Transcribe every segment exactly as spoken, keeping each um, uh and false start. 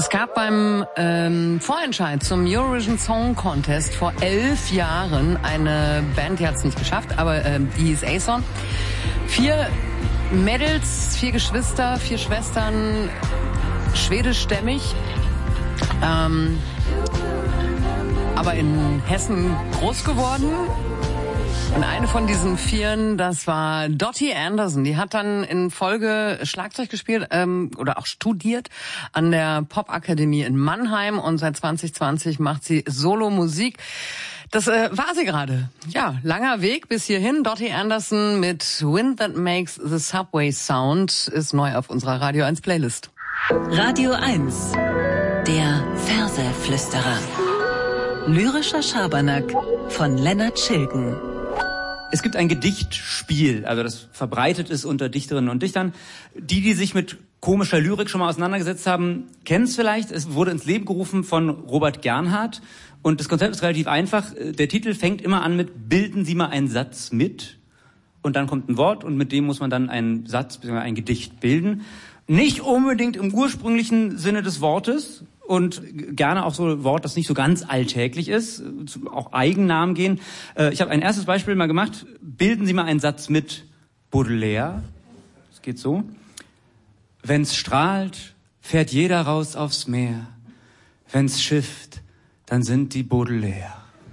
Es gab beim ähm, Vorentscheid zum Eurovision Song Contest vor elf Jahren eine Band, die hat es nicht geschafft, aber ähm, die hieß A-Son. Vier Mädels, vier Geschwister, vier Schwestern, schwedischstämmig, ähm, aber in Hessen groß geworden. Und eine von diesen Vieren, das war Dottie Anderson. Die hat dann in Folge Schlagzeug gespielt ähm, oder auch studiert an der Popakademie in Mannheim. Und seit zwanzig zwanzig macht sie Solo-Musik. Das äh, war sie gerade. Ja, langer Weg bis hierhin. Dottie Anderson mit Wind That Makes the Subway Sound ist neu auf unserer Radio eins Playlist. Radio eins, der Verseflüsterer. Lyrischer Schabernack von Lennart Schilgen. Es gibt ein Gedichtspiel, also das verbreitet ist unter Dichterinnen und Dichtern. Die, die sich mit komischer Lyrik schon mal auseinandergesetzt haben, kennen es vielleicht. Es wurde ins Leben gerufen von Robert Gernhardt. Und das Konzept ist relativ einfach. Der Titel fängt immer an mit "Bilden Sie mal einen Satz mit". Und dann kommt ein Wort und mit dem muss man dann einen Satz bzw. ein Gedicht bilden. Nicht unbedingt im ursprünglichen Sinne des Wortes. Und gerne auch so ein Wort, das nicht so ganz alltäglich ist, auch Eigennamen gehen. Ich habe ein erstes Beispiel mal gemacht. Bilden Sie mal einen Satz mit Baudelaire. Das geht so. Wenn's strahlt, fährt jeder raus aufs Meer. Wenn's schifft, dann sind die Baudelaire.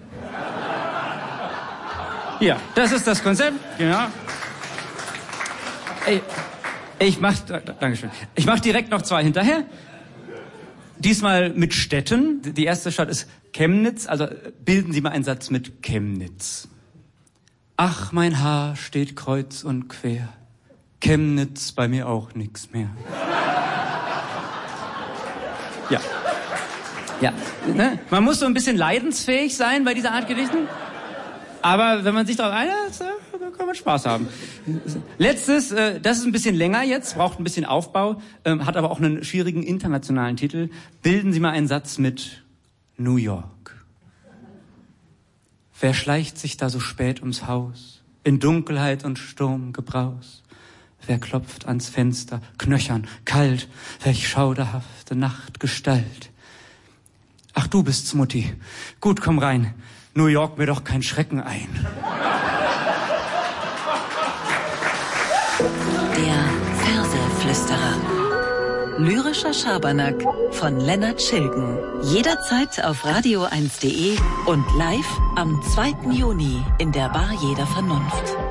Ja, das ist das Konzept. Genau. Ey, ich mach, Dankeschön. Ich mach direkt noch zwei hinterher. Diesmal mit Städten. Die erste Stadt ist Chemnitz. Also bilden Sie mal einen Satz mit Chemnitz. Ach, mein Haar steht kreuz und quer. Chemnitz bei mir auch nix mehr. Ja. Ja. Ne? Man muss so ein bisschen leidensfähig sein bei dieser Art Gedichten. Aber wenn man sich darauf einlässt, dann kann man Spaß haben. Letztes, äh, das ist ein bisschen länger jetzt, braucht ein bisschen Aufbau, ähm, hat aber auch einen schwierigen internationalen Titel. Bilden Sie mal einen Satz mit New York. Wer schleicht sich da so spät ums Haus, in Dunkelheit und Sturmgebraus? Wer klopft ans Fenster, knöchern, kalt, welch schauderhafte Nachtgestalt? Ach, du bist's, Mutti. Gut, komm rein. New York mir doch kein Schrecken ein. Der Verseflüsterer. Lyrischer Schabernack von Lennart Schilgen. Jederzeit auf radio eins punkt de und live am zweiten Juni in der Bar Jeder Vernunft.